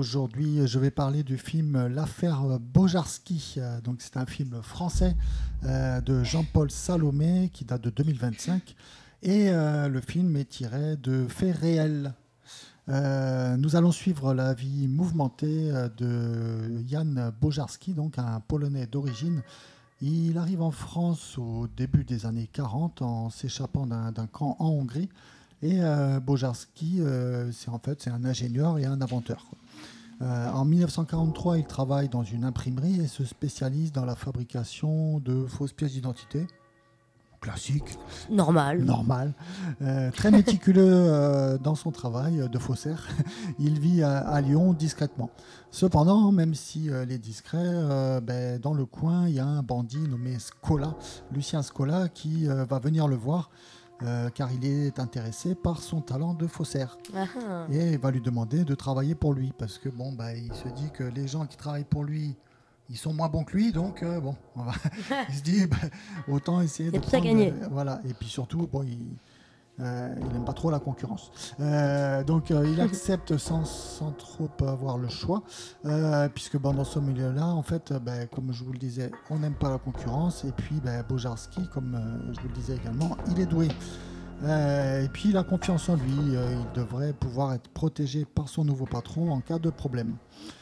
aujourd'hui, je vais parler du film L'affaire Bojarski. Donc, c'est un film français de Jean-Paul Salomé qui date de 2025. Et le film est tiré de faits réels. Nous allons suivre la vie mouvementée de Jan Bojarski, donc un Polonais d'origine. Il arrive en France au début des années 40 en s'échappant d'un camp en Hongrie. Et Bojarski, c'est un ingénieur et un inventeur. En 1943, il travaille dans une imprimerie et se spécialise dans la fabrication de fausses pièces d'identité. Classique. Normal. Très méticuleux dans son travail de faussaire. Il vit à Lyon discrètement. Cependant, même s'il est discret, dans le coin, il y a un bandit nommé Scola, Lucien Scola, qui va venir le voir car il est intéressé par son talent de faussaire. Et il va lui demander de travailler pour lui parce que il se dit que les gens qui travaillent pour lui, ils sont moins bons que lui, donc il se dit autant essayer de tout à gagner. Voilà. Et puis surtout, il n'aime pas trop la concurrence. Donc il accepte sans trop avoir le choix, puisque dans ce milieu-là, en fait, comme je vous le disais, on n'aime pas la concurrence. Et puis Bojarski, comme je vous le disais également, il est doué. Et puis il a confiance en lui. Il devrait pouvoir être protégé par son nouveau patron en cas de problème.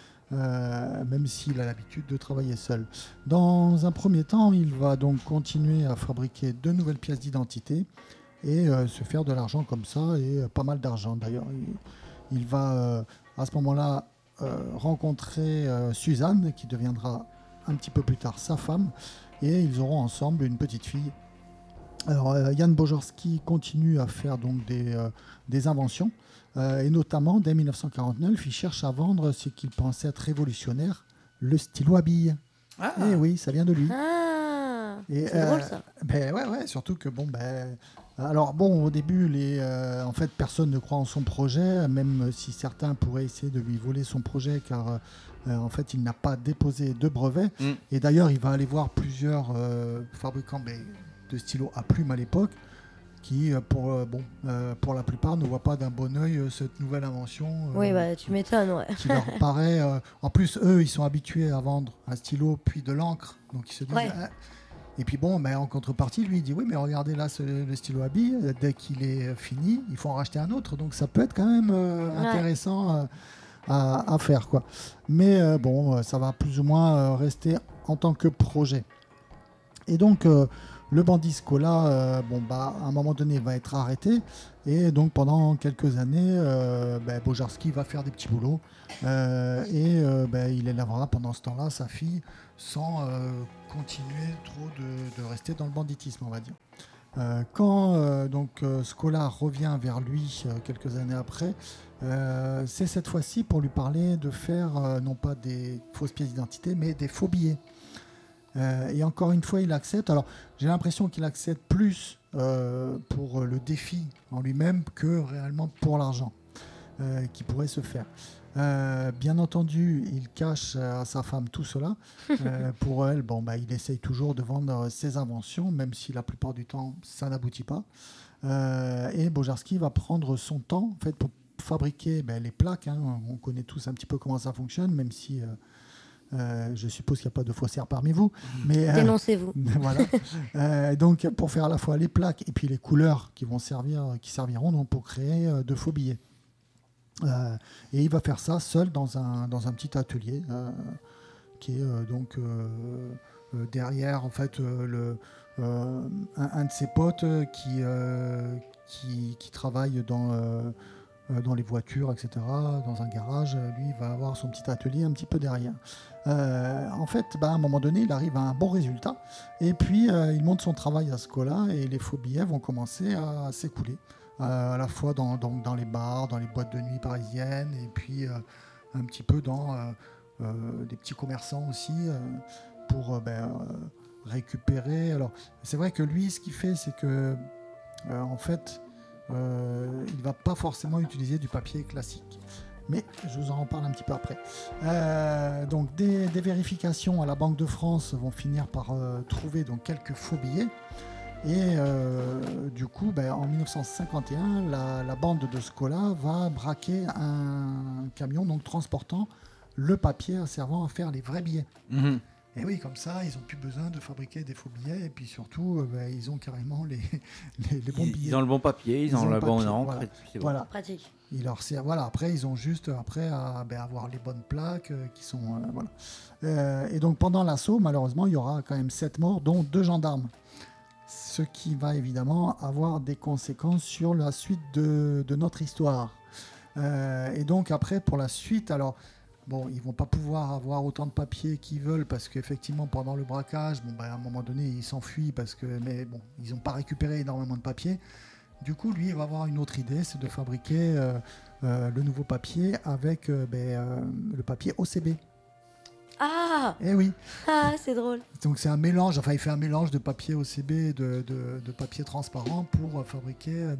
Même s'il a l'habitude de travailler seul. Dans un premier temps, il va donc continuer à fabriquer de nouvelles pièces d'identité et se faire de l'argent comme ça, et pas mal d'argent d'ailleurs. Il va à ce moment-là rencontrer Suzanne, qui deviendra un petit peu plus tard sa femme, et ils auront ensemble une petite fille. Alors Jan Bojarski continue à faire donc des inventions, et notamment dès 1949 il cherche à vendre ce qu'il pensait être révolutionnaire, le stylo à billes. Et oui, ça vient de lui. C'est drôle ça. Ouais, surtout que au début en fait personne ne croit en son projet, même si certains pourraient essayer de lui voler son projet, car en fait il n'a pas déposé de brevet. Et d'ailleurs il va aller voir plusieurs fabricants de stylos à plume à l'époque, qui pour la plupart ne voient pas d'un bon œil cette nouvelle invention. Oui, tu m'étonnes, ouais. Qui leur paraît en plus, eux ils sont habitués à vendre un stylo puis de l'encre, donc ils se disent et puis en contrepartie, lui il dit oui, mais regardez là le stylo à billes, dès qu'il est fini il faut en racheter un autre, donc ça peut être quand même intéressant à faire, quoi. Mais ça va plus ou moins rester en tant que projet. Et donc le bandit Scola, à un moment donné, va être arrêté. Et donc, pendant quelques années, Bojarski va faire des petits boulots. Il élèvera pendant ce temps-là sa fille sans continuer trop de rester dans le banditisme, on va dire. Quand Scola revient vers lui quelques années après, c'est cette fois-ci pour lui parler de faire non pas des fausses pièces d'identité, mais des faux billets. Et encore une fois, il accepte. Alors, j'ai l'impression qu'il accepte plus pour le défi en lui-même que réellement pour l'argent qui pourrait se faire. Bien entendu, il cache à sa femme tout cela. Pour elle, il essaye toujours de vendre ses inventions, même si la plupart du temps, ça n'aboutit pas. Et Bojarski va prendre son temps, en fait, pour fabriquer les plaques. On connaît tous un petit peu comment ça fonctionne, même si... je suppose qu'il n'y a pas de faussaires parmi vous. Mais, dénoncez-vous. Voilà. Donc, pour faire à la fois les plaques et puis les couleurs qui serviront donc pour créer de faux billets. Et il va faire ça seul dans un petit atelier qui est derrière en fait un de ses potes qui travaille dans les voitures, etc., dans un garage. Lui, il va avoir son petit atelier un petit peu derrière. En fait, à un moment donné, il arrive à un bon résultat. Et puis, il monte son travail à Scola et les faux billets vont commencer à s'écouler. À la fois dans les bars, dans les boîtes de nuit parisiennes, et puis un petit peu dans des petits commerçants aussi, pour récupérer. Alors, c'est vrai que lui, ce qu'il fait, c'est que, en fait, il ne va pas forcément utiliser du papier classique. Mais je vous en reparle un petit peu après. Donc des vérifications à la Banque de France vont finir par trouver donc quelques faux billets. Et du coup, en 1951, la bande de Scola va braquer un camion donc transportant le papier servant à faire les vrais billets. Mhm. Et oui, comme ça, ils n'ont plus besoin de fabriquer des faux billets. Et puis surtout, ils ont carrément les bons billets. Ils ont le bon papier, ils ont la bonne encre. Voilà. Et puis c'est bon. Voilà. Pratique. Il leur sert, voilà. Après, ils ont juste à avoir les bonnes plaques qui sont voilà. Et donc pendant l'assaut, malheureusement, il y aura quand même 7 morts, dont 2 gendarmes. Ce qui va évidemment avoir des conséquences sur la suite de notre histoire. Et donc après, pour la suite, alors bon, ils vont pas pouvoir avoir autant de papier qu'ils veulent parce qu'effectivement pendant le braquage, à un moment donné, ils s'enfuient mais bon, ils n'ont pas récupéré énormément de papier. Du coup, lui, il va avoir une autre idée, c'est de fabriquer le nouveau papier avec le papier OCB. Ah. Eh oui. Ah, c'est drôle. Donc c'est un mélange, il fait un mélange de papier OCB et de papier transparent pour fabriquer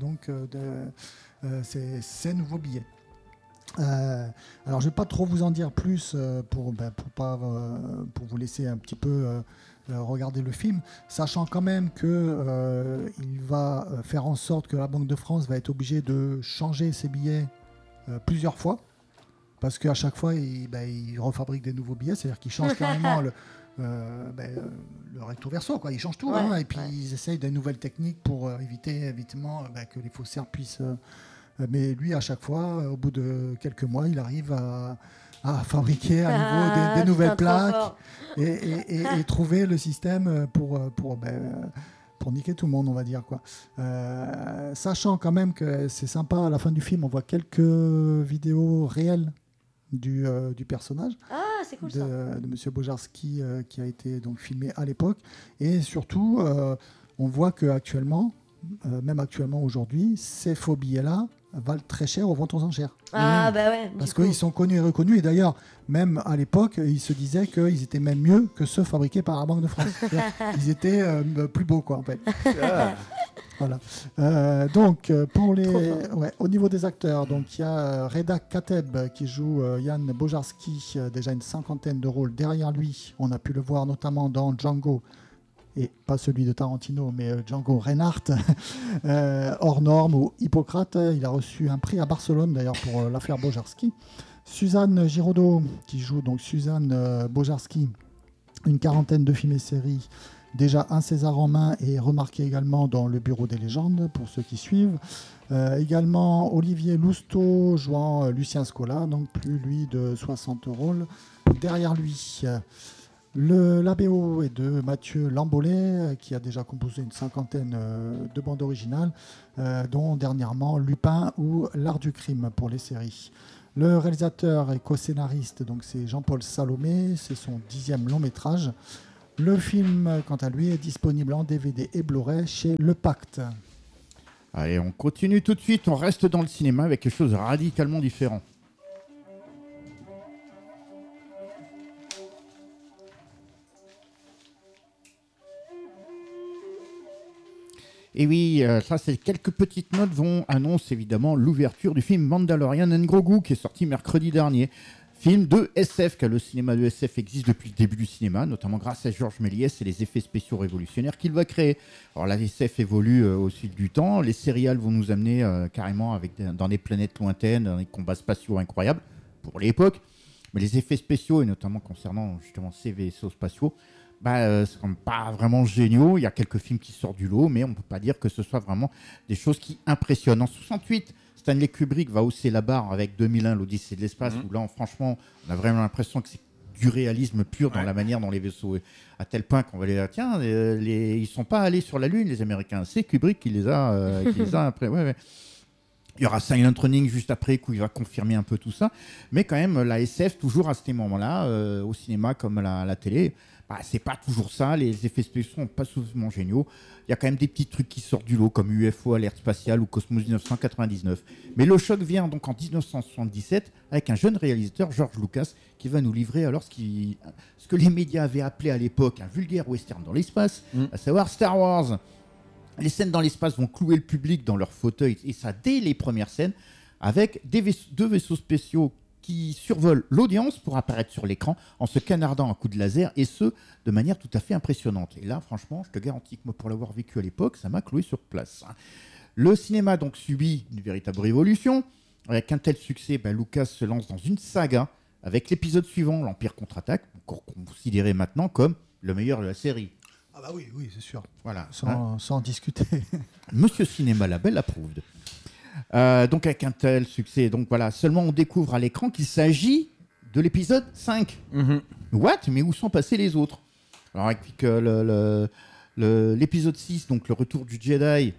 ces nouveaux billets. Alors je vais pas trop vous en dire plus pour vous laisser un petit peu regarder le film, sachant quand même que il va faire en sorte que la Banque de France va être obligée de changer ses billets plusieurs fois. Parce qu'à chaque fois, il refabrique des nouveaux billets, c'est-à-dire qu'il change carrément le recto verso, quoi. Ils changent tout, et puis ils essayent des nouvelles techniques pour éviter évidemment que les faussaires puissent. Mais lui, à chaque fois, au bout de quelques mois, il arrive à fabriquer à nouveau des nouvelles plaques et trouver le système pour niquer tout le monde, on va dire, quoi. Sachant quand même que c'est sympa, à la fin du film, on voit quelques vidéos réelles du personnage c'est cool, de Monsieur Bojarski qui a été donc filmé à l'époque, et surtout on voit que même actuellement aujourd'hui, ces faux billets-là valent très cher aux ventes aux enchères. Parce qu'ils sont connus et reconnus, et d'ailleurs même à l'époque ils se disaient qu'ils étaient même mieux que ceux fabriqués par la Banque de France. Ils étaient plus beaux, quoi, en fait. Voilà. Donc au niveau des acteurs, donc il y a Reda Kateb qui joue Yann Bojarski, déjà une 50aine de rôles derrière lui. On a pu le voir notamment dans Django, et pas celui de Tarantino, mais Django Reinhardt, Hors Norme ou Hippocrate. Il a reçu un prix à Barcelone d'ailleurs pour l'affaire Bojarski. Suzanne Giraudot qui joue donc Suzanne Bojarski, une 40aine de films et séries, déjà un César en main, et remarqué également dans Le Bureau des légendes, pour ceux qui suivent. Également Olivier Lousteau jouant Lucien Scola, donc plus lui de 60 rôles derrière lui. La BO est de Mathieu Lambolet, qui a déjà composé une 50aine de bandes originales, dont dernièrement Lupin ou L'Art du crime pour les séries. Le réalisateur et co-scénariste, donc c'est Jean-Paul Salomé, c'est son 10e long métrage. Le film, quant à lui, est disponible en DVD et Blu-ray chez Le Pacte. Allez, on continue tout de suite, on reste dans le cinéma avec quelque chose de radicalement différent. Et oui, ça, c'est quelques petites notes annoncent évidemment l'ouverture du film Mandalorian and Grogu qui est sorti mercredi dernier. Film de SF, car le cinéma de SF existe depuis le début du cinéma, notamment grâce à Georges Méliès et les effets spéciaux révolutionnaires qu'il va créer. Alors la SF évolue au fil du temps, les sérials vont nous amener carrément dans des planètes lointaines, dans des combats spatiaux incroyables pour l'époque, mais les effets spéciaux, et notamment concernant justement ces vaisseaux spatiaux, c'est quand même pas vraiment géniaux. Il y a quelques films qui sortent du lot, mais on ne peut pas dire que ce soit vraiment des choses qui impressionnent. En 68, Stanley Kubrick va hausser la barre avec 2001, l'Odyssée de l'espace, où là, franchement, on a vraiment l'impression que c'est du réalisme pur dans la manière dont les vaisseaux, à tel point qu'on va les dire, tiens, ils sont pas allés sur la Lune, les Américains. C'est Kubrick qui les a après. Ouais. Il y aura Silent Running juste après, où il va confirmer un peu tout ça. Mais quand même, la SF, toujours à ces moments-là, au cinéma comme à la télé, c'est pas toujours ça. Les effets spéciaux sont pas souvent géniaux. Il y a quand même des petits trucs qui sortent du lot, comme UFO, Alerte Spatiale ou Cosmos 1999. Mais le choc vient donc en 1977 avec un jeune réalisateur, George Lucas, qui va nous livrer alors ce que les médias avaient appelé à l'époque un vulgaire western dans l'espace, à savoir Star Wars. Les scènes dans l'espace vont clouer le public dans leur fauteuil, et ça dès les premières scènes, avec deux vaisseaux spéciaux qui survole l'audience pour apparaître sur l'écran en se canardant à coups de laser, et ce, de manière tout à fait impressionnante. Et là, franchement, je te garantis que moi, pour l'avoir vécu à l'époque, ça m'a cloué sur place. Le cinéma donc subit une véritable révolution. Avec un tel succès, Lucas se lance dans une saga avec l'épisode suivant, l'Empire contre-attaque, encore considéré maintenant comme le meilleur de la série. Ah bah oui, c'est sûr. Voilà. Sans discuter. Monsieur Cinéma Label approuve. Donc avec un tel succès, donc voilà, seulement on découvre à l'écran qu'il s'agit de l'épisode 5. What? Mais où sont passés les autres? Alors avec l'épisode 6, donc le retour du Jedi,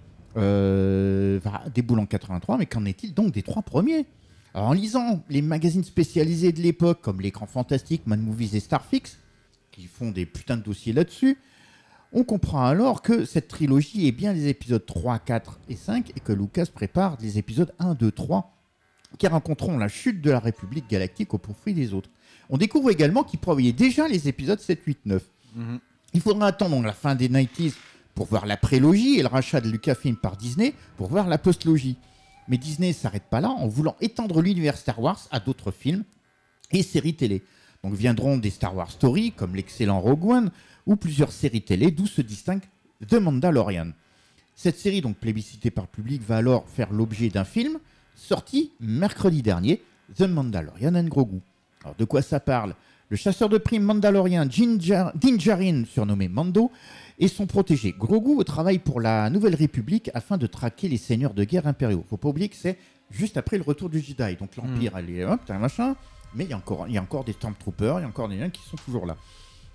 déboule en 83, mais qu'en est-il donc des 3 premiers? Alors en lisant les magazines spécialisés de l'époque, comme l'Écran Fantastique, Mad Movies et Starfix, qui font des putains de dossiers là-dessus, on comprend alors que cette trilogie est bien les épisodes 3, 4 et 5 et que Lucas prépare les épisodes 1, 2, 3 qui raconteront la chute de la République Galactique au profit des autres. On découvre également qu'il prévoyait déjà les épisodes 7, 8, 9. Il faudra attendre la fin des 90s pour voir la prélogie et le rachat de Lucasfilm par Disney pour voir la postlogie. Mais Disney ne s'arrête pas là en voulant étendre l'univers Star Wars à d'autres films et séries télé. Donc viendront des Star Wars Story comme l'excellent Rogue One ou plusieurs séries télé d'où se distingue The Mandalorian. Cette série, donc plébiscitée par le public, va alors faire l'objet d'un film sorti mercredi dernier, The Mandalorian and Grogu. Alors de quoi ça parle? Le chasseur de primes mandalorien Din Djarin, surnommé Mando, et son protégé Grogu travaillent pour la Nouvelle République afin de traquer les seigneurs de guerre impériaux. Faut pas oublier que c'est juste après le retour du Jedi, donc l'Empire, allez hop, t'as un machin, mais il y a encore des Stormtroopers, il y a encore des gens qui sont toujours là.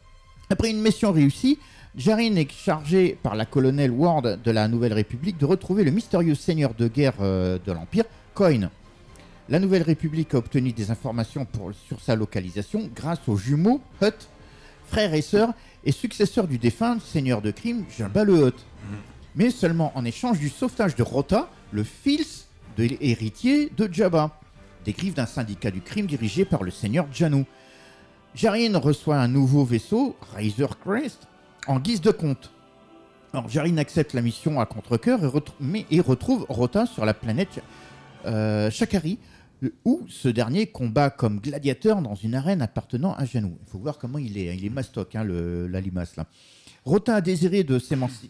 Après une mission réussie, Djarin est chargé par la colonelle Ward de la Nouvelle République de retrouver le mystérieux seigneur de guerre de l'Empire, Coin. La Nouvelle République a obtenu des informations sur sa localisation grâce aux jumeaux Hutt, frères et sœurs, et successeurs du défunt seigneur de crime Jabba le Hutt. Mais seulement en échange du sauvetage de Rota, le fils de l'héritier de Jabba, des griffes d'un syndicat du crime dirigé par le seigneur Jannou. Djarin reçoit un nouveau vaisseau, Razor Crest, en guise de compte. Alors Djarin accepte la mission à contre-cœur et retrouve Rota sur la planète Shakari, où ce dernier combat comme gladiateur dans une arène appartenant à Jannou. Il faut voir comment il est mastoc, la limace là. Rota, désireux de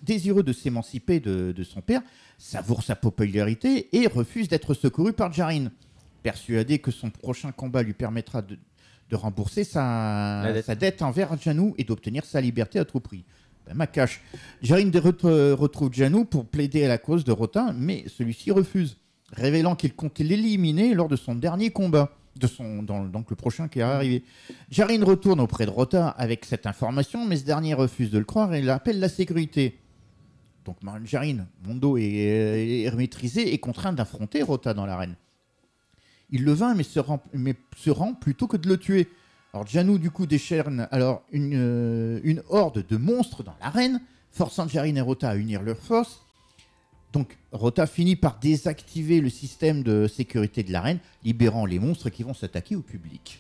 s'émanciper de son père, savoure sa popularité et refuse d'être secouru par Djarin. Persuadé que son prochain combat lui permettra de rembourser sa dette envers Jannou et d'obtenir sa liberté à tout prix. Macache. Djarin retrouve Jannou pour plaider à la cause de Rota, mais celui-ci refuse, révélant qu'il comptait l'éliminer lors de son dernier combat, donc le prochain qui est arrivé. Djarin retourne auprès de Rota avec cette information, mais ce dernier refuse de le croire et appelle la sécurité. Donc Djarin, Mondo est maîtrisé et contraint d'affronter Rota dans l'arène. Il le vainc, mais se rend plutôt que de le tuer. Alors Jannou, du coup, déchaîne alors une horde de monstres dans l'arène, forçant Djarin et Rota à unir leurs forces. Donc Rota finit par désactiver le système de sécurité de l'arène, libérant les monstres qui vont s'attaquer au public.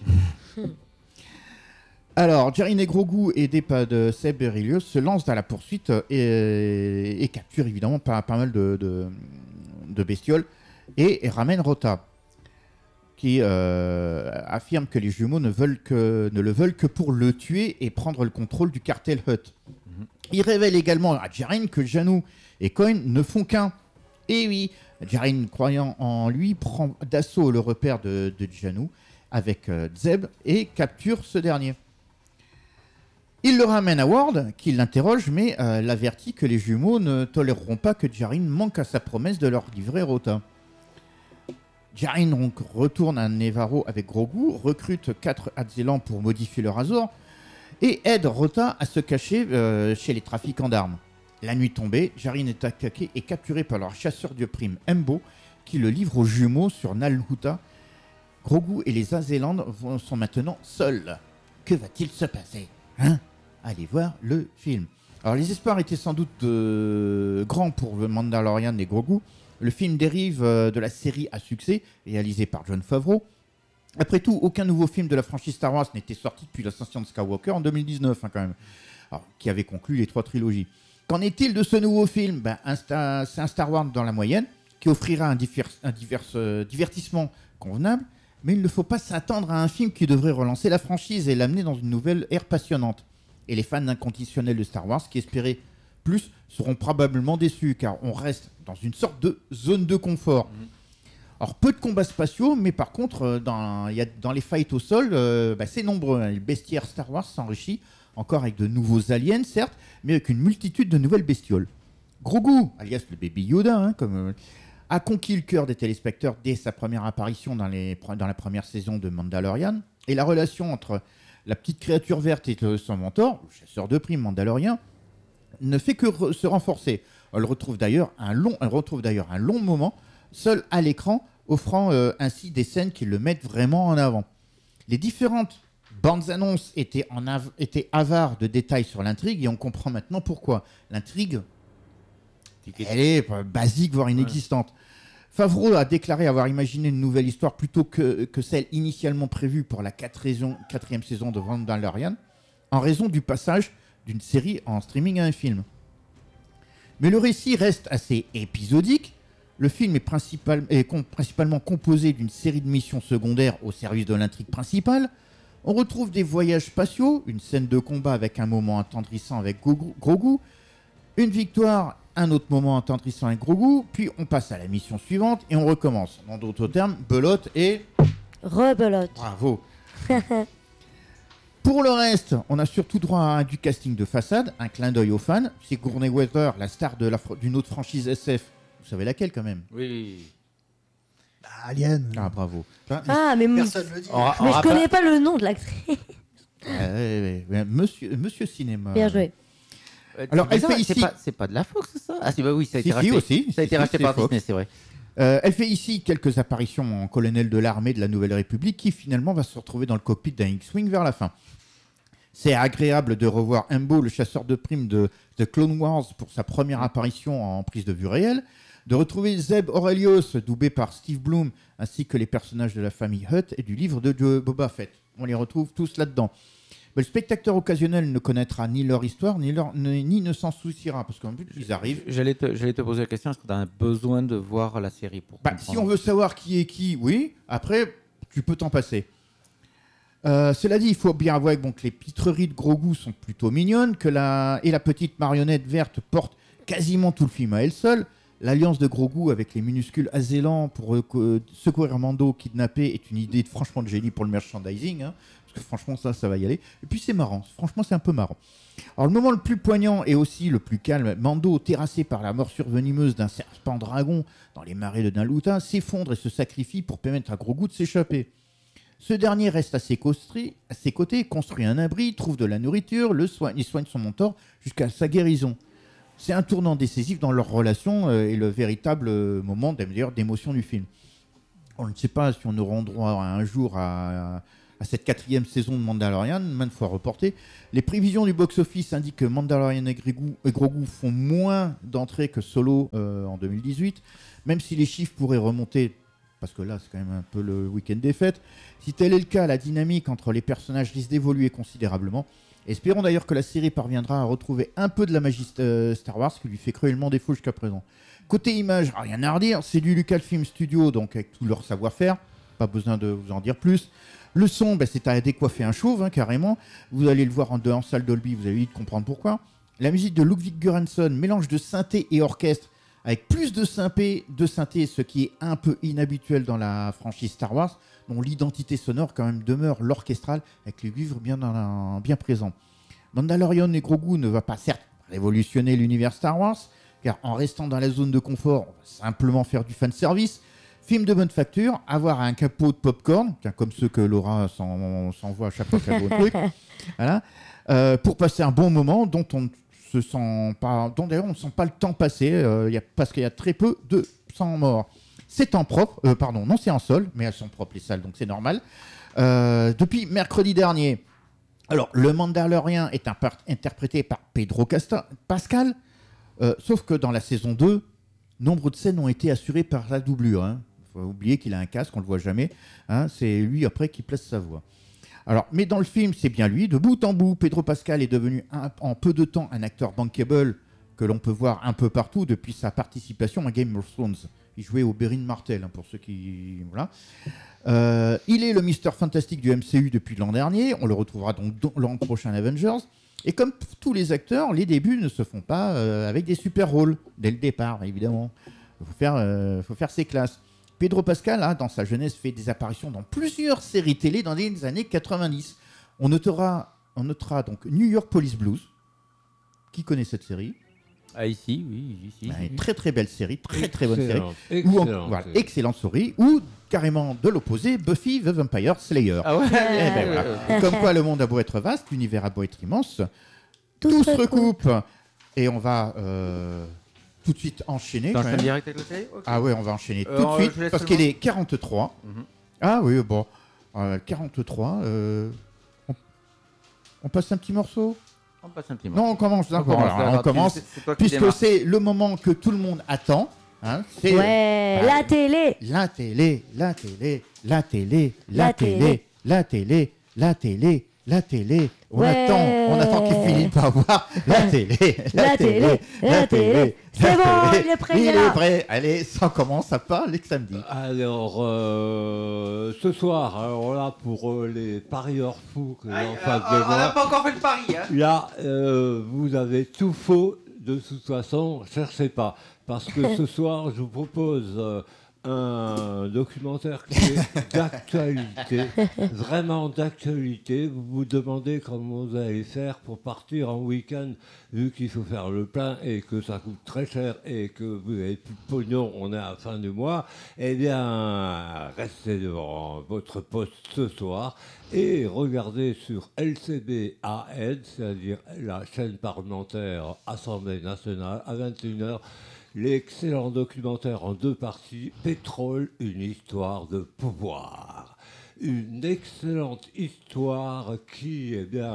Alors, Djarin et Grogu, aidés de Seb et Rillieux, se lancent dans la poursuite et capturent évidemment pas mal de bestioles et ramènent Rota, qui affirme que les jumeaux ne le veulent que pour le tuer et prendre le contrôle du cartel Hutt. Il révèle également à Djarin que Jannou et Coin ne font qu'un. Et oui, Djarin, croyant en lui, prend d'assaut le repère de Jannou avec Zeb et capture ce dernier. Il le ramène à Ward, qui l'interroge, mais l'avertit que les jumeaux ne toléreront pas que Djarin manque à sa promesse de leur livrer Rota. Djarin donc retourne à Nevarro avec Grogu, recrute 4 Hadzelans pour modifier le Razor et aide Rota à se cacher chez les trafiquants d'armes. La nuit tombée, Djarin est attaqué et capturé par leur chasseur de primes Embo, qui le livre aux jumeaux sur Nal Hutta. Grogu et les Hadzelans sont maintenant seuls. Que va-t-il se passer? Allez voir le film. Alors les espoirs étaient sans doute grands pour le Mandalorian et Grogu. Le film dérive de la série à succès, réalisée par Jon Favreau. Après tout, aucun nouveau film de la franchise Star Wars n'était sorti depuis l'ascension de Skywalker en 2019, quand même, alors, qui avait conclu les 3 trilogies. Qu'en est-il de ce nouveau film? C'est un Star Wars dans la moyenne, qui offrira un divertissement convenable, Mais il ne faut pas s'attendre à un film qui devrait relancer la franchise et l'amener dans une nouvelle ère passionnante. Et les fans inconditionnels de Star Wars qui espéraient plus seront probablement déçus, car on reste dans une sorte de zone de confort. Alors, peu de combats spatiaux, mais par contre, dans les fights au sol, c'est nombreux. Le bestiaire Star Wars s'enrichit encore avec de nouveaux aliens, certes, mais avec une multitude de nouvelles bestioles. Grogu, alias le Baby Yoda, a conquis le cœur des téléspectateurs dès sa première apparition dans la première saison de Mandalorian. Et la relation entre la petite créature verte et son mentor, le chasseur de primes mandalorien, ne fait que se renforcer. Elle retrouve d'ailleurs un long moment seul à l'écran, offrant ainsi des scènes qui le mettent vraiment en avant. Les différentes bandes annonces étaient avares de détails sur l'intrigue et on comprend maintenant pourquoi. L'intrigue, elle est basique, voire inexistante. Favreau a déclaré avoir imaginé une nouvelle histoire plutôt que celle initialement prévue pour la quatrième saison de Mandalorian, en raison du passage d'une série en streaming à un film. Mais le récit reste assez épisodique. Le film est principalement composé d'une série de missions secondaires au service de l'intrigue principale. On retrouve des voyages spatiaux, une scène de combat avec un moment attendrissant avec Grogu, une victoire, un autre moment attendrissant avec Grogu, puis on passe à la mission suivante et on recommence. En d'autres termes, belote et... Rebelote. Bravo. Pour le reste, on a surtout droit à du casting de façade, un clin d'œil aux fans. Sigourney Weaver, la star d'une autre franchise SF. Vous savez laquelle quand même? Oui. Alien. Ah, bravo. Ah, mais Personne ne le dit. mais je connais pas le nom de l'actrice. Monsieur Cinéma. Bien joué. Alors, elle fait ici... C'est pas de la Fox, ça? Ah, si, bah oui, ça a Si, été racheté. aussi. Ça a été racheté par Fox. Disney, c'est vrai. Elle fait ici quelques apparitions en colonel de l'armée de la Nouvelle République qui finalement va se retrouver dans le cockpit d'un X-Wing vers la fin. C'est agréable de revoir Embo, le chasseur de primes de The Clone Wars, pour sa première apparition en prise de vue réelle, de retrouver Zeb Orrelios, doublé par Steve Bloom, ainsi que les personnages de la famille Hutt et du livre de Boba Fett. On les retrouve tous là-dedans. Mais le spectateur occasionnel ne connaîtra ni leur histoire, ni ne s'en souciera, parce qu'en plus, ils arrivent... J'allais te poser la question, est-ce que tu as besoin de voir la série pour comprendre? Si on veut savoir qui est qui, oui. Après, tu peux t'en passer. Cela dit, il faut bien avouer que les pitreries de Grogu sont plutôt mignonnes, et la petite marionnette verte porte quasiment tout le film à elle seule. L'alliance de Grogu avec les minuscules Azélans pour secourir Mando kidnappé est une idée franchement de génie pour le merchandising, parce que franchement ça va y aller. Et puis c'est marrant, franchement c'est un peu marrant. Alors le moment le plus poignant et aussi le plus calme, Mando, terrassé par la morsure venimeuse d'un serpent dragon dans les marais de Naluta, s'effondre et se sacrifie pour permettre à Grogu de s'échapper. Ce dernier reste à ses côtés, construit un abri, trouve de la nourriture, il soigne son mentor jusqu'à sa guérison. C'est un tournant décisif dans leur relation et le véritable moment d'émotion du film. On ne sait pas si on aura droit un jour à cette quatrième saison de Mandalorian, maintes fois reportée. Les prévisions du box-office indiquent que Mandalorian et Grogu font moins d'entrées que Solo en 2018, même si les chiffres pourraient remonter, parce que là c'est quand même un peu le week-end des fêtes. Si tel est le cas, la dynamique entre les personnages risque d'évoluer considérablement. Espérons d'ailleurs que la série parviendra à retrouver un peu de la magie Star Wars qui lui fait cruellement défaut jusqu'à présent. Côté image, rien à redire, c'est du Lucasfilm Studio, donc avec tout leur savoir-faire, pas besoin de vous en dire plus. Le son, c'est à décoiffer un chauve, carrément. Vous allez le voir en salle Dolby, vous allez vite comprendre pourquoi. La musique de Ludwig Göransson, mélange de synthé et orchestre, avec plus de synthé, ce qui est un peu inhabituel dans la franchise Star Wars, dont l'identité sonore quand même demeure l'orchestral, avec les cuivres bien présents. Mandalorian et Grogu ne va pas certes révolutionner l'univers Star Wars, car en restant dans la zone de confort, on va simplement faire du fanservice. Film de bonne facture, avoir un capot de popcorn, comme ceux que Laura s'envoie à chaque fois qu'elle voit un truc, voilà, pour passer un bon moment dont d'ailleurs on ne sent pas le temps passer, parce qu'il y a très peu de sang morts. C'est en propre, c'est en sol, mais elles sont propres les salles, donc c'est normal. Depuis mercredi dernier, alors le Mandalorian est interprété par Pedro Pascal, sauf que dans la saison 2, nombre de scènes ont été assurées par la doublure. Il faut oublier qu'il a un casque, on ne le voit jamais. C'est lui après qui place sa voix. Alors, mais dans le film, c'est bien lui. De bout en bout, Pedro Pascal est devenu en peu de temps un acteur bankable que l'on peut voir un peu partout depuis sa participation à Game of Thrones. Il jouait au Berrin Martel, pour ceux qui... Voilà. Il est le Mister Fantastic du MCU depuis l'an dernier. On le retrouvera donc l'an prochain Avengers. Et comme tous les acteurs, les débuts ne se font pas avec des super rôles, dès le départ, évidemment. Il faut faire ses classes. Pedro Pascal, dans sa jeunesse, fait des apparitions dans plusieurs séries télé dans les années 90. On notera donc New York Police Blues. Qui connaît cette série? Ah, ici, oui, ici. Une très très belle série, très bonne série. Excellente. Excellente série. Ou carrément de l'opposé, Buffy the Vampire Slayer. Ah ouais. Voilà. Comme quoi le monde a beau être vaste, l'univers a beau être immense, tout se recoupe. Et on va tout de suite enchaîner. T'enchaînes direct avec la série? Okay. Ah ouais, on va enchaîner tout de suite parce qu'il est 43. Ah oui, bon. 43. On passe un petit morceau? On passe un petit moment. Non, on commence d'abord. On commence puisque c'est le moment que tout le monde attend. C'est la télé. La télé, la télé, la télé, la télé, la télé, la télé, la télé. On attend qu'il finisse par voir la télé, la télé, la télé. C'est bon, il est prêt. Il est prêt. Allez, ça commence, ça part les samedis. Alors, ce soir, alors là, pour les parieurs fous que en face de on n'a moi, pas encore fait le pari. là, vous avez tout faux. De toute façon, cherchez pas. Parce que ce soir, je vous propose un documentaire qui est d'actualité, vraiment d'actualité. Vous vous demandez comment vous allez faire pour partir en week-end, vu qu'il faut faire le plein et que ça coûte très cher et que vous n'avez plus de pognon, on est à la fin du mois. Eh bien, restez devant votre poste ce soir et regardez sur LCB-AN, c'est-à-dire la chaîne parlementaire Assemblée nationale, à 21h. L'excellent documentaire en 2 parties, Pétrole, une histoire de pouvoir. Une excellente histoire qui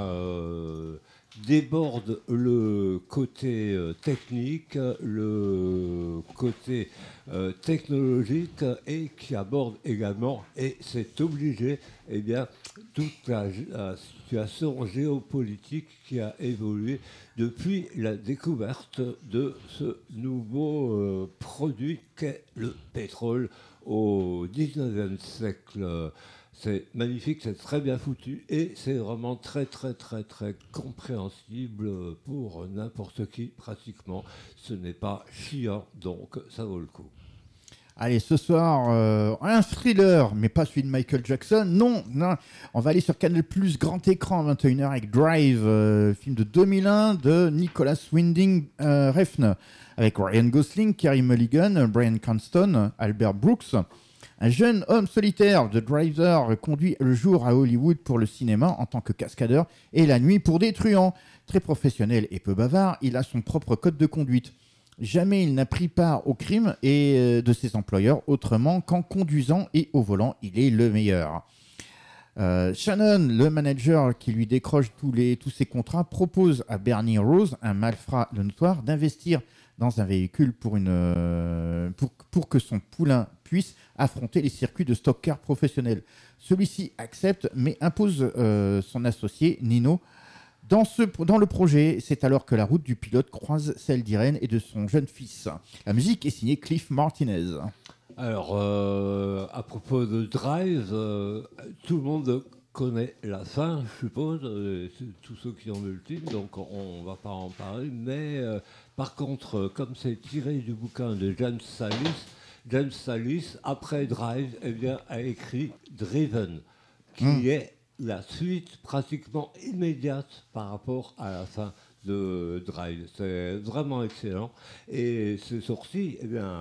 déborde le côté technique, le côté technologique et qui aborde également, et c'est obligé, toute la situation géopolitique qui a évolué depuis la découverte de ce nouveau produit qu'est le pétrole au 19e siècle. C'est magnifique, c'est très bien foutu et c'est vraiment très compréhensible pour n'importe qui pratiquement. Ce n'est pas chiant, donc ça vaut le coup. Allez, ce soir, un thriller, mais pas celui de Michael Jackson. Non, on va aller sur Canal+, grand écran, 21h, avec Drive, film de 2001 de Nicholas Winding Refn, avec Ryan Gosling, Carey Mulligan, Bryan Cranston, Albert Brooks. Un jeune homme solitaire, The Driver, conduit le jour à Hollywood pour le cinéma en tant que cascadeur et la nuit pour des truands. Très professionnel et peu bavard, il a son propre code de conduite. Jamais il n'a pris part au crime et de ses employeurs autrement qu'en conduisant et au volant, il est le meilleur. Shannon, le manager qui lui décroche tous ses contrats, propose à Bernie Rose, un malfrat le notoire, d'investir dans un véhicule pour que son poulain puisse affronter les circuits de stock car professionnels. Celui-ci accepte mais impose son associé Nino. Dans le projet, c'est alors que la route du pilote croise celle d'Irène et de son jeune fils. La musique est signée Cliff Martinez. Alors, à propos de Drive, tout le monde connaît la fin, je suppose, tous ceux qui ont vu le film, donc on ne va pas en parler. Mais par contre, comme c'est tiré du bouquin de James Sallis, après Drive, a écrit Driven, qui est la suite pratiquement immédiate par rapport à la fin de Drive. C'est vraiment excellent. Et c'est sorti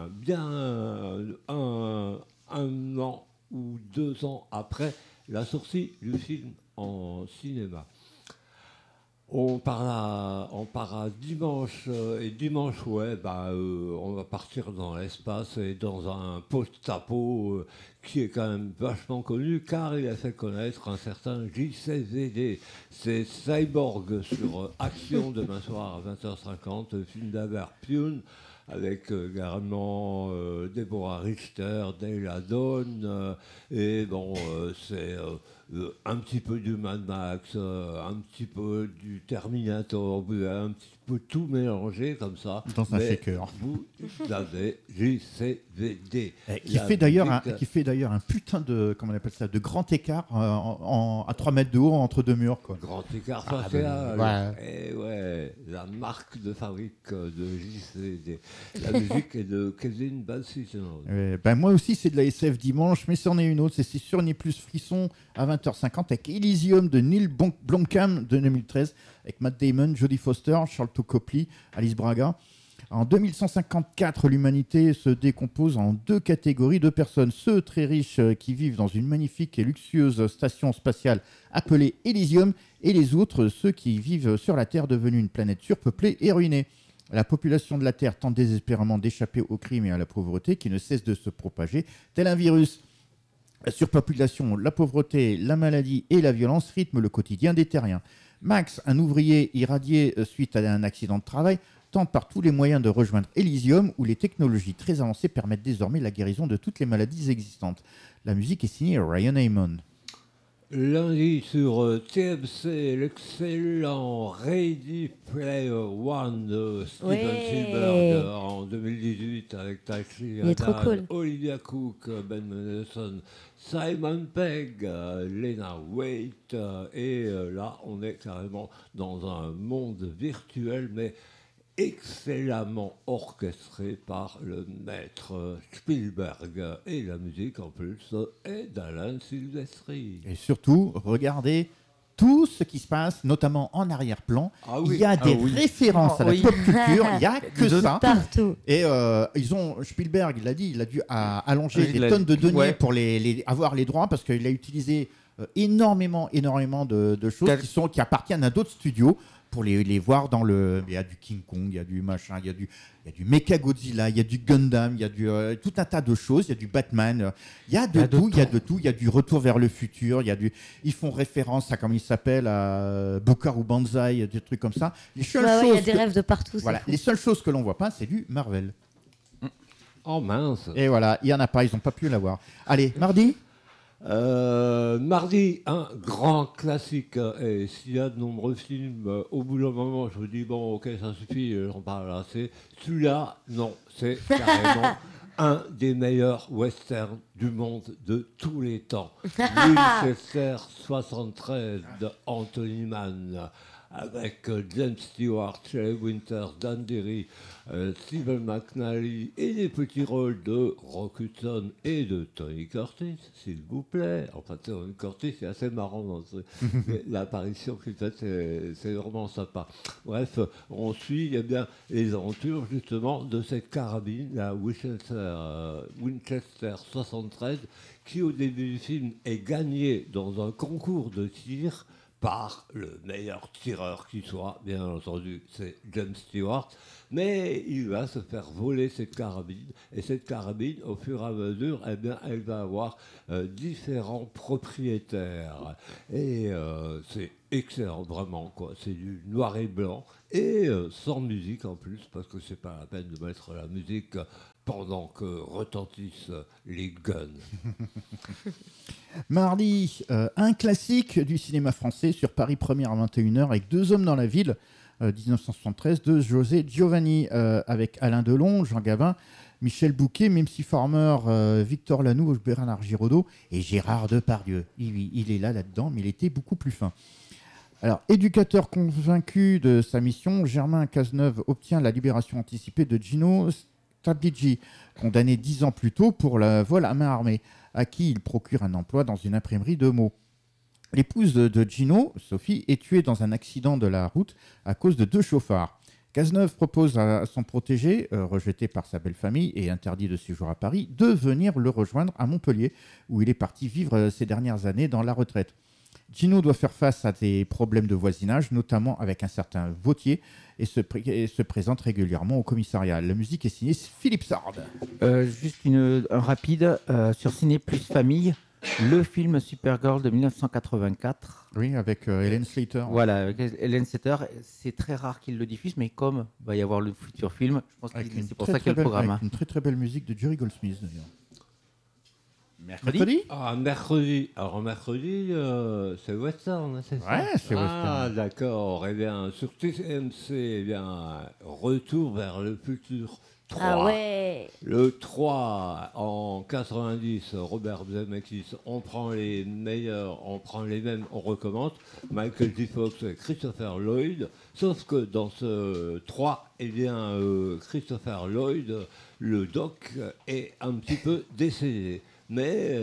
un an ou 2 ans après la sortie du film en cinéma. On part à dimanche, et dimanche, on va partir dans l'espace et dans un post-apo qui est quand même vachement connu, car il a fait connaître un certain JCVD. C'est Cyborg sur Action demain soir à 20h50, film d'Albert Pyun, avec également Deborah Richter, Dale Dawn, et bon, c'est un petit peu du Mad Max, un petit peu du Terminator, un petit peu tout mélangé comme ça. Dans un shaker. Vous avez JCVD. Qui fait d'ailleurs un putain de, comment on appelle ça, de grand écart à 3 mètres de haut entre deux murs, quoi. Grand écart facial. Et ouais, la marque de fabrique de JCVD. La musique est de Kevin Bassison. Moi aussi, c'est de la SF dimanche, mais c'en est une autre. C'est sur Ni Plus Frisson à 20h50 avec Elysium de Neil Blomkamp de 2013, avec Matt Damon, Jodie Foster, Charlton Copley, Alice Braga. En 2154, l'humanité se décompose en 2 catégories de personnes. Ceux très riches qui vivent dans une magnifique et luxueuse station spatiale appelée Elysium, et les autres, ceux qui vivent sur la Terre devenue une planète surpeuplée et ruinée. La population de la Terre tente désespérément d'échapper au crime et à la pauvreté qui ne cessent de se propager, tel un virus. La surpopulation, la pauvreté, la maladie et la violence rythment le quotidien des terriens. Max, un ouvrier irradié suite à un accident de travail, tente par tous les moyens de rejoindre Elysium, où les technologies très avancées permettent désormais la guérison de toutes les maladies existantes. La musique est signée Ryan Amon. Lundi sur TMC, l'excellent Ready Player One de Steven Spielberg en 2018 avec Taxi Adam, Olivia Cook, Ben Mendelsohn, Simon Pegg, Lena Waithe, et là on est carrément dans un monde virtuel mais excellemment orchestré par le maître Spielberg, et la musique en plus est d'Alan Silvestri. Et surtout, regardez tout ce qui se passe, notamment en arrière-plan. Il y a des références à la pop culture, il n'y a que ça. Partout. Et Spielberg, il a dit, il a dû allonger des tonnes de deniers pour avoir les droits, parce qu'il a utilisé énormément de choses qui appartiennent à d'autres studios, pour les voir dans le... Il y a du King Kong, il y a du machin, il y a du Mechagodzilla, il y a du Gundam, il y a tout un tas de choses, il y a du Batman, il y a de tout, il y a du Retour vers le futur, ils font référence à, comment il s'appelle, à Bukaru Banzai, des trucs comme ça. Il y a des rêves de partout. Voilà, les seules choses que l'on voit pas, c'est du Marvel. Oh mince. Et voilà, il y en a pas, ils n'ont pas pu l'avoir. Allez, mardi. Mardi, un grand classique, et s'il y a de nombreux films, au bout d'un moment je vous dis bon ok ça suffit, j'en parle assez. Celui-là, non, c'est carrément un des meilleurs westerns du monde de tous les temps. Winchester 73 de Anthony Mann, avec James Stewart, Shelley Winters, Dan Derry, Stephen McNally, et des petits rôles de Rock Hudson et de Tony Curtis, s'il vous plaît. Enfin, Tony Curtis, c'est assez marrant dans l'apparition qu'il fait, c'est vraiment sympa. Bref, on suit bien les aventures justement de cette carabine, la Winchester 73, qui au début du film est gagnée dans un concours de tir par le meilleur tireur qui soit, bien entendu, c'est James Stewart, mais il va se faire voler cette carabine, et cette carabine, au fur et à mesure, eh bien, elle va avoir différents propriétaires, et c'est excellent, vraiment, quoi. C'est du noir et blanc, et sans musique en plus, parce que c'est pas la peine de mettre la musique pendant que retentissent les guns. Mardi, un classique du cinéma français sur Paris Première à 21h avec Deux hommes dans la ville, 1973, de José Giovanni, avec Alain Delon, Jean Gabin, Michel Bouquet, Mimsy Farmer, Victor Lanoux, Bernard Giraudot et Gérard Depardieu. Il est là-dedans, mais il était beaucoup plus fin. Alors, éducateur convaincu de sa mission, Germain Cazeneuve obtient la libération anticipée de Gino Stablici, condamné 10 ans plus tôt pour le vol à main armée, à qui il procure un emploi dans une imprimerie de mots. L'épouse de Gino, Sophie, est tuée dans un accident de la route à cause de 2 chauffards. Cazeneuve propose à son protégé, rejeté par sa belle famille et interdit de séjour à Paris, de venir le rejoindre à Montpellier, où il est parti vivre ces dernières années dans la retraite. Gino doit faire face à des problèmes de voisinage, notamment avec un certain Vautier, et se présente régulièrement au commissariat. La musique est signée Philippe Sard. Juste un rapide sur Ciné Plus Famille. le film Supergirl de 1984. Oui, avec Helen Slater. Voilà, avec Helen Slater. C'est très rare qu'il le diffuse, mais comme il va y avoir le futur film, je pense que c'est pour ça qu'il y a le programme. Avec une très très belle musique de Jerry Goldsmith d'ailleurs. Mercredi. Mercredi. Alors, mercredi, c'est western, c'est ça? Ouais, c'est western. Ah, d'accord. Eh bien, sur TMC, eh bien, Retour vers le futur 3. Ah ouais. Le 3, en 90, Robert Zemeckis, on prend les meilleurs, on prend les mêmes, on recommence. Michael J. Fox et Christopher Lloyd. Sauf que dans ce 3, eh bien, Christopher Lloyd, le doc, est un petit peu décédé. Mais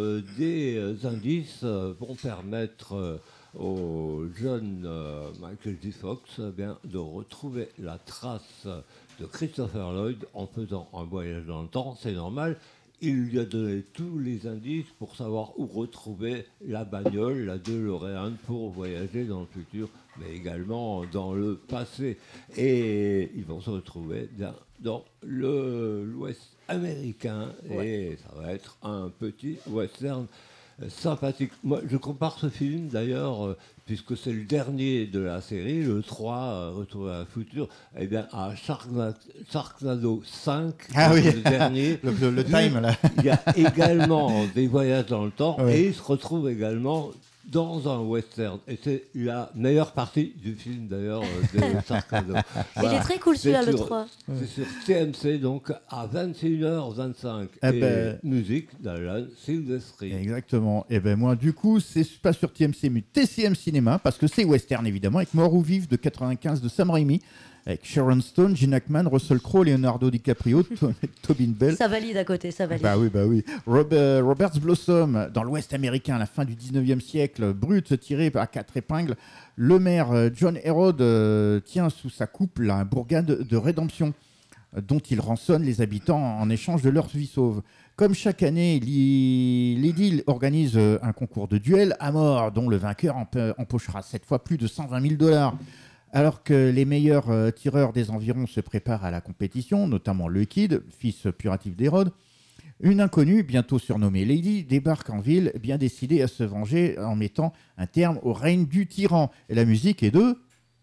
des indices vont permettre au jeune Michael J. Fox bien, de retrouver la trace de Christopher Lloyd en faisant un voyage dans le temps. C'est normal. Il lui a donné tous les indices pour savoir où retrouver la bagnole, la DeLorean, pour voyager dans le futur, mais également dans le passé. Et ils vont se retrouver dans l'Ouest américain, et ça va être un petit western sympathique. Moi, je compare ce film, d'ailleurs, puisque c'est le dernier de la série, le 3, Retour à la futur, eh bien, à Sharknado 5, le dernier. le time, là. Il y a également des voyages dans le temps, et il se retrouve également dans un western. Et c'est la meilleure partie du film, d'ailleurs, de Sharknado. Il est très cool, celui-là, le 3. C'est sur TMC, donc à 21h25. Et musique d'Alan Silvestri. Exactement. Et ben moi, du coup, c'est pas sur TMC, mais TCM Cinéma, parce que c'est western, évidemment, avec Mort ou Vif de 95 de Sam Raimi, avec Sharon Stone, Gene Hackman, Russell Crowe, Leonardo DiCaprio, Tobin Bell. Ça valide à côté, ça valide. Bah oui. Robert's Blossom, dans l'Ouest américain, à la fin du 19e siècle, brut, tiré à 4 épingles. Le maire John Herod tient sous sa coupe la bourgade de rédemption, dont il rançonne les habitants en échange de leur vie sauve. Comme chaque année, l'édile organise un concours de duel à mort, dont le vainqueur empochera cette fois plus de 120 000 $. Alors que les meilleurs tireurs des environs se préparent à la compétition, notamment le Kid, fils puratif d'Hérode, une inconnue, bientôt surnommée Lady, débarque en ville, bien décidée à se venger en mettant un terme au règne du tyran. Et la musique est de...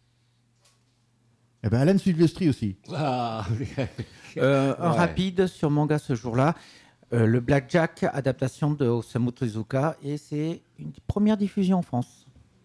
Eh ben Alan Silvestri aussi. Ah, Un rapide sur manga ce jour-là. Le Blackjack, adaptation de Osamu Tezuka, et c'est une première diffusion en France.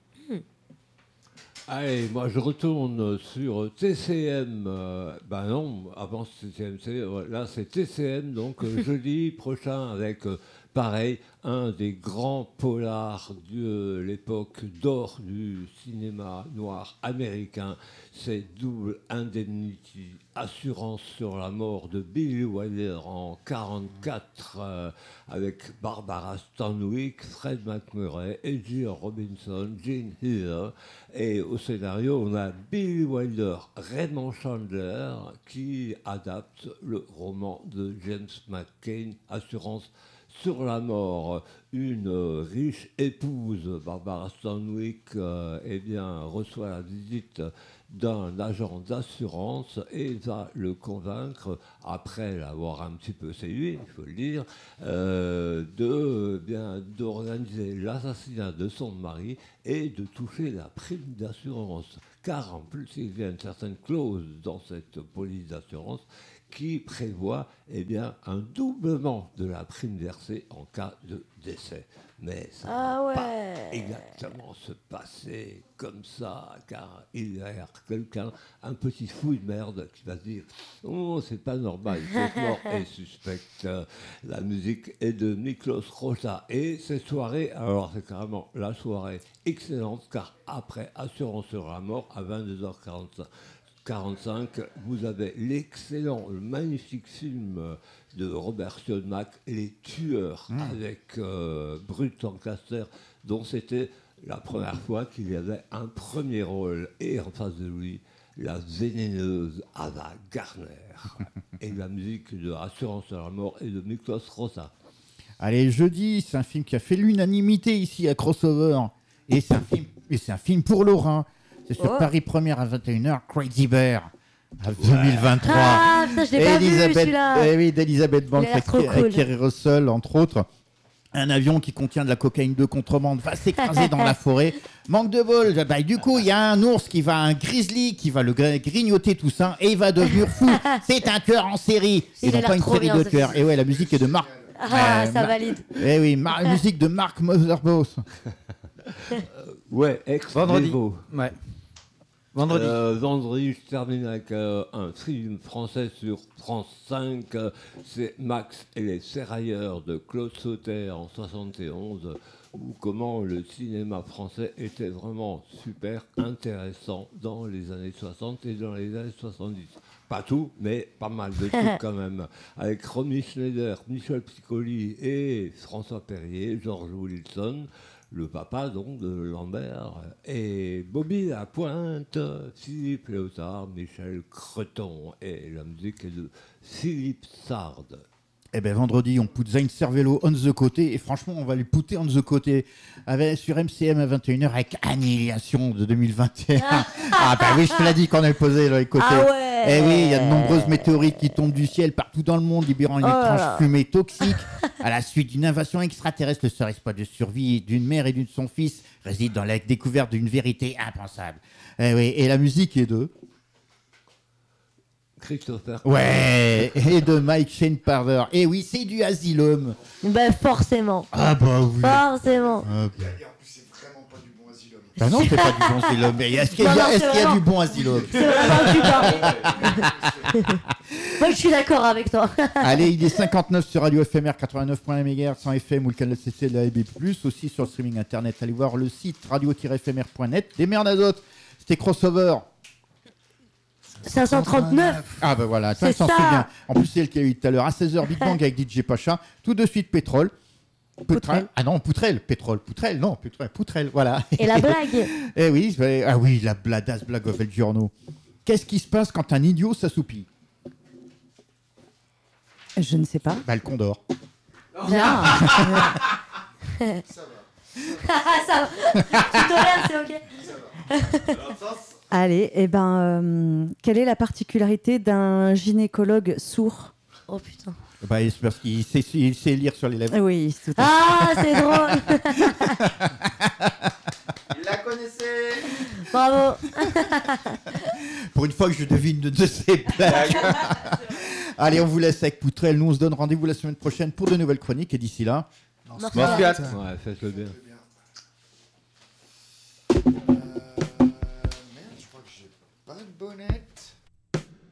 Allez, moi je retourne sur TCM. Non, avant c'était TMC, là c'est TCM, donc jeudi prochain avec, pareil, un des grands polars de l'époque d'or du cinéma noir américain. C'est Double Indemnity, assurance sur la mort de Billy Wilder en 1944, avec Barbara Stanwyck, Fred McMurray, Edgy Robinson, Gene Healer. Et au scénario, on a Billy Wilder, Raymond Chandler, qui adapte le roman de James McCain, Assurance sur la mort. Une riche épouse, Barbara Stanwyck, reçoit la visite d'un agent d'assurance et va le convaincre, après l'avoir un petit peu séduit, il faut le dire, d'organiser l'assassinat de son mari et de toucher la prime d'assurance. Car en plus, il y a une certaine clause dans cette police d'assurance qui prévoit un doublement de la prime versée en cas de décès. Mais ça ne va pas exactement se passer comme ça, car il y a quelqu'un, un petit fou de merde, qui va se dire « Oh, c'est pas normal, cette mort est suspecte ». La musique est de Miklos Rocha. Et cette soirée, alors c'est carrément la soirée excellente, car après Assurance sur la mort, à 22h45, vous avez l'excellent, le magnifique film de Robert Siodmak, Les Tueurs, avec Brut Lancaster, dont c'était la première fois qu'il y avait un premier rôle. Et en face de lui, la vénéneuse Ava Gardner. Et la musique de Assurance sur la mort et de Miklos Rocha. Allez, jeudi, c'est un film qui a fait l'unanimité ici à Crossover. Et c'est un film pour Lorrain. C'est sur Paris Première à 21h, Crazy Bear, à 2023. Ah, putain, je l'ai pas vu, celui-là. Oui, d'Elisabeth Banks, avec Kerry Russell, entre autres. Un avion qui contient de la cocaïne de contrebande va s'écraser dans la forêt. Manque de bol. Bah, du coup, il y a un ours un grizzly qui va le grignoter tout ça et il va devenir fou. C'est un tueur en série. Il Et non a pas l'air une trop série bien, de ce tueurs. film. Et ouais, la musique est de Marc. Ça valide. Eh oui, musique de Mark Mothersbaugh. Ouais, ex Vendredi. Devo. Ouais. Vendredi. Vendredi, je termine avec un film français sur France 5. C'est Max et les Ferrailleurs de Claude Sauter en 71. Où comment le cinéma français était vraiment super intéressant dans les années 60 et dans les années 70. Pas tout, mais pas mal de trucs quand même. Avec Romy Schneider, Michel Piccoli et François Perrier, George Wilson, le papa donc de Lambert, et Bobby Lapointe, Philippe Léotard, Michel Creton, et la musique est de Philippe Sard. Eh ben vendredi, on put Zayn Cervello on the côté, et franchement, on va lui pouter on the côté sur MCM à 21h avec Annihilation de 2021. Ah bah oui, je te l'ai dit qu'on avait posé les côtés. Ah ouais. Eh oui, il y a de nombreuses météorites qui tombent du ciel partout dans le monde, libérant une étrange fumée toxique. À la suite d'une invasion extraterrestre, le seul espoir de survie d'une mère et de son fils réside dans la découverte d'une vérité impensable. Eh oui, et la musique est de... Christopher. Ouais, et de Mike Shane Parver. Et oui, c'est du Asylum. Ben forcément. Ah bah oui. Forcément. Ah, bah. Et en plus, c'est vraiment pas du bon Asylum. Bah non, c'est pas du bon Asylum. Mais est-ce qu'il y a, Non, non, est-ce c'est qu'il y a vraiment- du bon Asylum? C'est vraiment du temps. Moi, je suis d'accord avec toi. Allez, il est 59 sur Radio FMR 89.1 MHz sans FM ou le canal CC de la AB+, aussi sur le streaming internet. Allez voir le site radio-fmr.net. Des merdes d'azote, c'était Crossover. 539. Ah bah voilà, toi, C'est elle s'en ça. souvient. En plus, c'est elle qui a eu tout à l'heure à 16h Big Bang avec DJ Pacha. Tout de suite Pétrole. Poutrelle. Ah non, Poutrelle. Pétrole. Poutrelle. Non, Poutrelle. Voilà. Et la blague. Eh oui, ah oui, la bladasse blague of El Giorno. Qu'est-ce qui se passe quand un idiot s'assoupit? Je ne sais pas. Bah, le condor. Ah. Ça va. Tu tolères, c'est ok. Allez, quelle est la particularité d'un gynécologue sourd? Oh putain. Bah, c'est parce qu'il sait, il sait lire sur les lèvres. Oui, tout à fait. Ah, c'est drôle. Il la connaissait. Bravo. Pour une fois que je devine de ces blagues. Allez, on vous laisse avec Poutrelle. Nous, on se donne rendez-vous la semaine prochaine pour de nouvelles chroniques. Et d'ici là... Morphia. Ouais, faites-le bien. Merde, je crois que j'ai pas de bonnette.